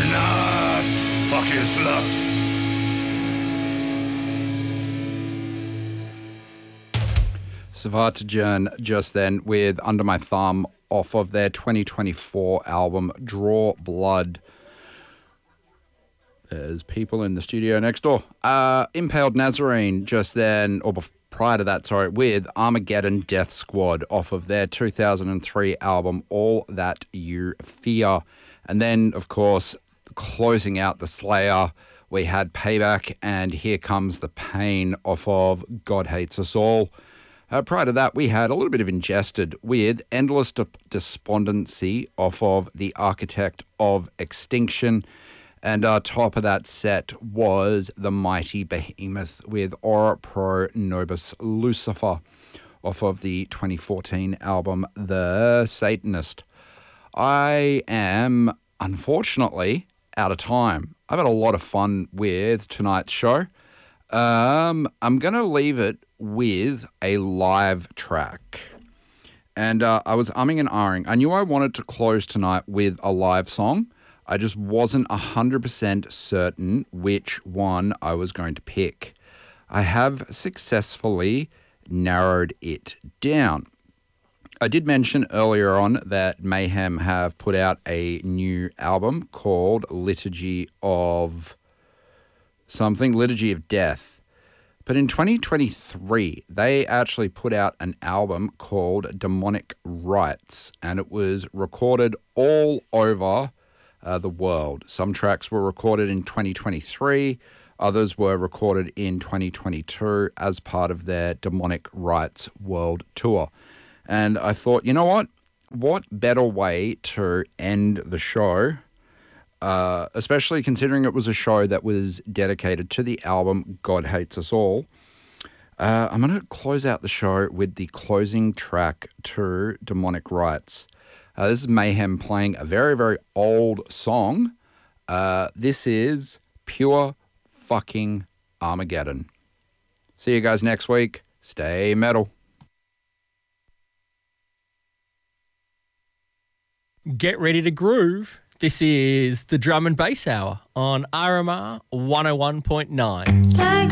not. Fuck you, slut. Savatajan just then with Under My Thumb off of their 2024 album Draw Blood. There's people in the studio next door. Impaled Nazarene just then, or prior to that, sorry, with Armageddon Death Squad off of their 2003 album All That You Fear. And then, of course, closing out the Slayer, we had Payback and Here Comes the Pain off of God Hates Us All. Prior to that, we had a little bit of Ingested with Endless Despondency off of The Architect of Extinction. And top of that set was The Mighty Behemoth with Ora Pro Nobis Lucifer off of the 2014 album The Satanist. I am, unfortunately, out of time. I've had a lot of fun with tonight's show. I'm going to leave it with a live track. And I was umming and ahhing. I knew I wanted to close tonight with a live song. I just wasn't 100% certain which one I was going to pick. I have successfully narrowed it down. I did mention earlier on that Mayhem have put out a new album called Liturgy of Death. But in 2023, they actually put out an album called Demonic Rites, and it was recorded all over the world. Some tracks were recorded in 2023, others were recorded in 2022 as part of their Demonic Rites World Tour. And I thought, you know what? What better way to end the show, especially considering it was a show that was dedicated to the album God Hates Us All. I'm going to close out the show with the closing track to Demonic Rites. This is Mayhem playing a very, very old song. This is Pure Fucking Armageddon. See you guys next week. Stay metal. Get ready to groove. This is the Drum and Bass Hour on RMR 101.9.